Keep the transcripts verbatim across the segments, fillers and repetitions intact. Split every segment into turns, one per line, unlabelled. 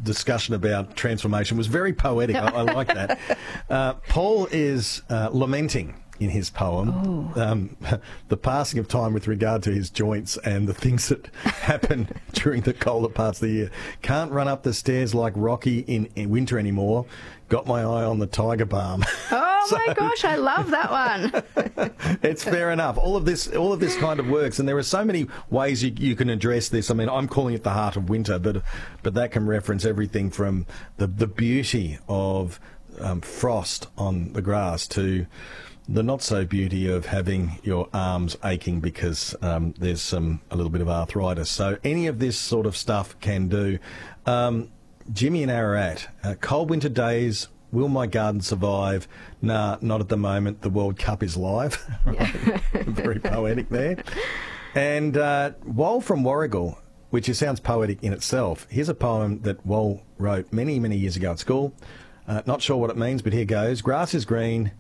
discussion about transformation was very poetic. I, I like that. Uh, Paul is uh, lamenting in his poem um, the passing of time with regard to his joints and the things that happen during the colder parts of the year. Can't run up the stairs like Rocky in, in winter anymore. Got my eye on the Tiger Balm.
Oh
So-
my gosh, I love that one.
It's fair enough. All of this, all of this kind of works, and there are so many ways you, you can address this. I mean, I'm calling it the heart of winter, but but that can reference everything from the the beauty of um, frost on the grass to the not so beauty of having your arms aching because um, there's some a little bit of arthritis. So any of this sort of stuff can do. Um, Jimmy and Ararat, uh, cold winter days. Will my garden survive? Nah, not at the moment. The World Cup is live. Very poetic there. And uh, Wal from Warrigal, which is, sounds poetic in itself. Here's a poem that Wal wrote many, many years ago at school. Uh, not sure what it means, but here goes. Grass is green.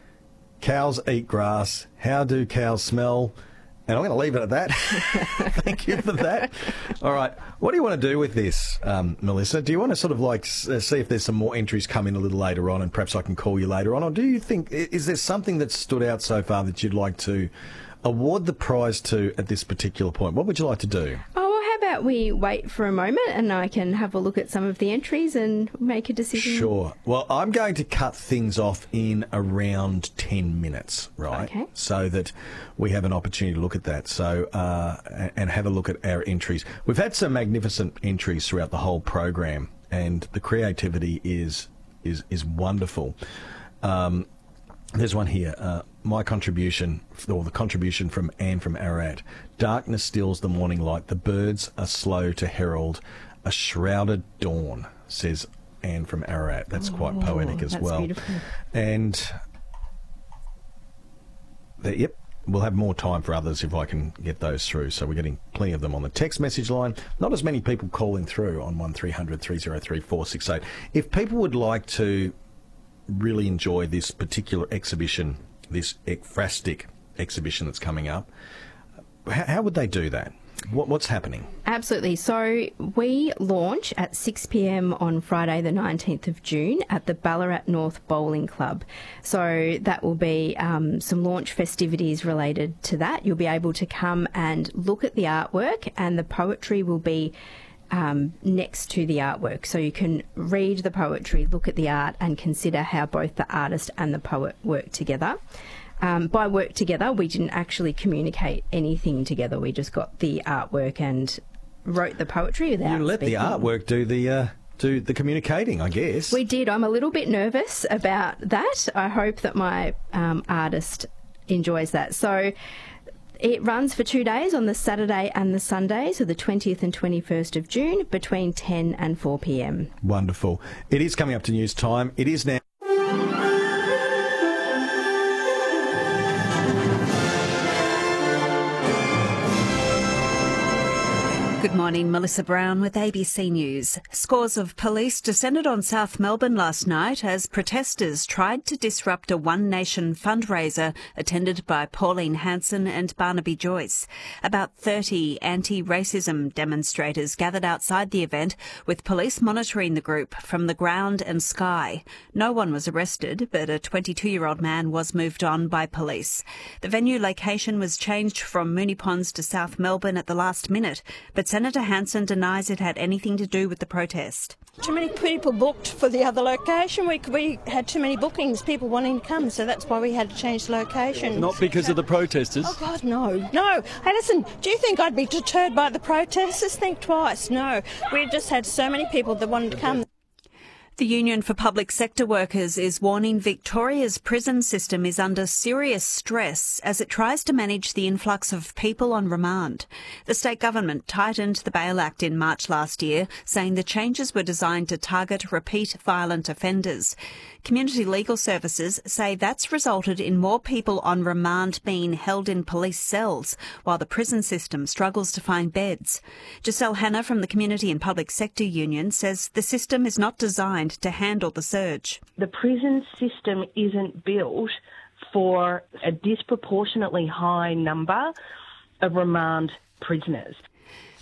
Cows eat grass. How do cows smell? And I'm going to leave it at that. Thank you for that. All right. What do you want to do with this, um, Melissa? Do you want to sort of like s- uh, see if there's some more entries come in a little later on and perhaps I can call you later on? Or do you think, i- is there something that's stood out so far that you'd like to award the prize to at this particular point? What would you like to do?
Oh, well, how about we wait for a moment and I can have a look at some of the entries and make a decision?
Sure. Well, I'm going to cut things off in around ten minutes, right?
Okay.
So that we have an opportunity to look at that. So, uh, and- and have a look at our entries. We've had some magnificent entries throughout the whole program, and the creativity is is is wonderful. Um, There's one here. Uh, my contribution, or the contribution from Anne from Ararat. Darkness steals the morning light. The birds are slow to herald a shrouded dawn, says Anne from Ararat. That's quite poetic as
that's
well.
beautiful.
And, the, yep, we'll have more time for others if I can get those through. So we're getting plenty of them on the text message line. Not as many people calling through on one three hundred three oh three four six eight. If people would like to really enjoy this particular exhibition, this ekphrastic exhibition that's coming up, how, how would they do that? What, what's happening?
Absolutely. So we launch at six p m on Friday the nineteenth of June at the Ballarat North Bowling Club. So that will be um, some launch festivities related to that. You'll be able to come and look at the artwork, and the poetry will be Um, next to the artwork. So you can read the poetry, look at the art, and consider how both the artist and the poet work together. Um, by work together, we didn't actually communicate anything together. We just got the artwork and wrote the poetry without
You let
speaking.
the artwork do the uh, do the communicating, I guess.
We did. I'm a little bit nervous about that. I hope that my um, artist enjoys that. So it runs for two days on the Saturday and the Sunday, so the twentieth and twenty-first of June, between ten and four p m.
Wonderful. It is coming up to news time. It is now.
Good morning, Melissa Brown with A B C News. Scores of police descended on South Melbourne last night as protesters tried to disrupt a One Nation fundraiser attended by Pauline Hanson and Barnaby Joyce. About thirty anti-racism demonstrators gathered outside the event, with police monitoring the group from the ground and sky. No one was arrested, but a twenty-two-year-old man was moved on by police. The venue location was changed from Moonee Ponds to South Melbourne at the last minute, but Senator Hanson denies it had anything to do with the protest.
Too many people booked for the other location. We we had too many bookings, people wanting to come, so that's why we had to change the location.
Not because of the protesters.
Oh, God, no. No. Hey, listen, do you think I'd be deterred by the protesters? Think twice. No. We just had so many people that wanted to come.
The Union for Public Sector Workers is warning Victoria's prison system is under serious stress as it tries to manage the influx of people on remand. The state government tightened the Bail Act in March last year, saying the changes were designed to target repeat violent offenders. Community Legal Services say that's resulted in more people on remand being held in police cells, while the prison system struggles to find beds. Giselle Hanna from the Community and Public Sector Union says the system is not designed to handle the surge.
The prison system isn't built for a disproportionately high number of remand prisoners.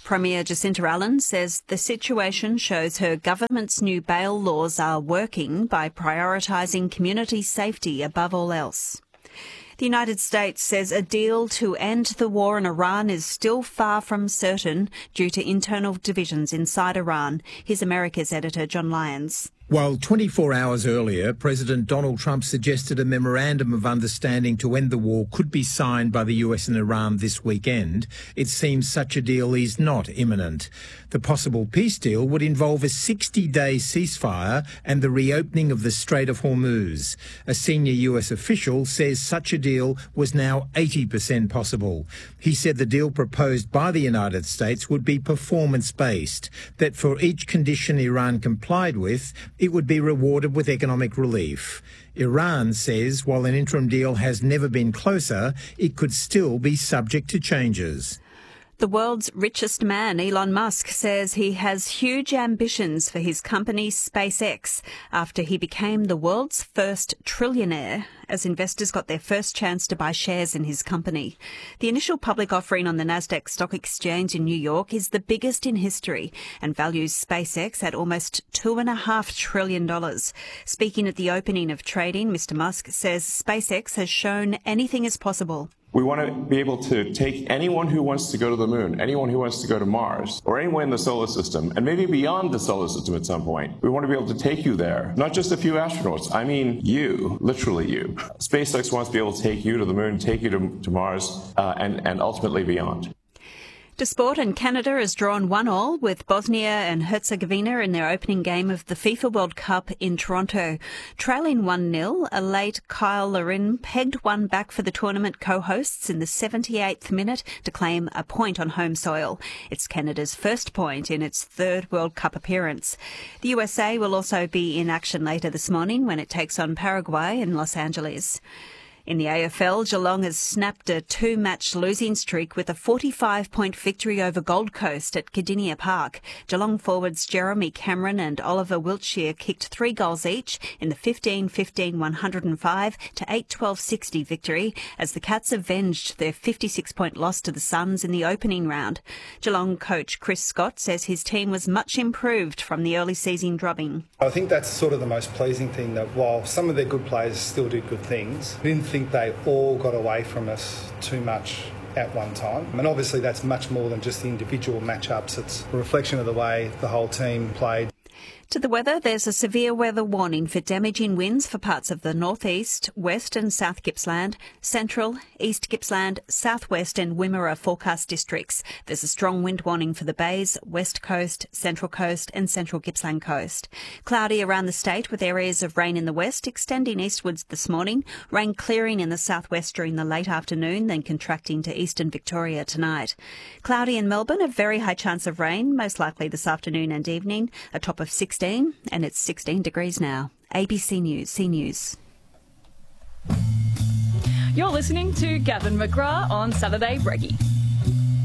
Premier Jacinta Allen says the situation shows her government's new bail laws are working by prioritising community safety above all else. The United States says a deal to end the war in Iran is still far from certain due to internal divisions inside Iran. Here's America's editor, John Lyons.
While twenty-four hours earlier, President Donald Trump suggested a memorandum of understanding to end the war could be signed by the U S and Iran this weekend, it seems such a deal is not imminent. The possible peace deal would involve a sixty-day ceasefire and the reopening of the Strait of Hormuz. A senior U S official says such a deal was now eighty percent possible. He said the deal proposed by the United States would be performance-based, that for each condition Iran complied with, it would be rewarded with economic relief. Iran says while an interim deal has never been closer, it could still be subject to changes.
The world's richest man, Elon Musk, says he has huge ambitions for his company SpaceX after he became the world's first trillionaire as investors got their first chance to buy shares in his company. The initial public offering on the Nasdaq Stock Exchange in New York is the biggest in history and values SpaceX at almost two and a half trillion dollars. Speaking at the opening of trading, Mister Musk says SpaceX has shown anything is possible.
We want to be able to take anyone who wants to go to the moon, anyone who wants to go to Mars, or anyone in the solar system, and maybe beyond the solar system at some point. We want to be able to take you there. Not just a few astronauts. I mean you, literally you. SpaceX wants to be able to take you to the moon, take you to, to Mars, uh, and, and ultimately beyond.
To sport, and Canada has drawn one all with Bosnia and Herzegovina in their opening game of the FIFA World Cup in Toronto. Trailing one nil, a late Kyle Larin pegged one back for the tournament co-hosts in the seventy-eighth minute to claim a point on home soil. It's Canada's first point in its third World Cup appearance. The U S A will also be in action later this morning when it takes on Paraguay in Los Angeles. In the A F L, Geelong has snapped a two-match losing streak with a forty-five point victory over Gold Coast at Cardinia Park. Geelong forwards Jeremy Cameron and Oliver Wiltshire kicked three goals each in the fifteen fifteen one oh five to eight twelve sixty victory as the Cats avenged their fifty-six point loss to the Suns in the opening round. Geelong coach Chris Scott says his team was much improved from the early season drubbing.
I think that's sort of the most pleasing thing, that while some of their good players still did good things, I didn't think they all got away from us too much at one time. And obviously that's much more than just the individual matchups. It's a reflection of the way the whole team played.
To the weather, there's a severe weather warning for damaging winds for parts of the northeast, west and south Gippsland, central, east Gippsland, southwest and Wimmera forecast districts. There's a strong wind warning for the Bays, west coast, central coast and central Gippsland coast. Cloudy around the state with areas of rain in the west extending eastwards this morning, rain clearing in the southwest during the late afternoon, then contracting to eastern Victoria tonight. Cloudy in Melbourne, a very high chance of rain, most likely this afternoon and evening, a top of sixteen, and it's sixteen degrees now. A B C News, C News.
You're listening to Gavin McGrath on Saturday Brekkie.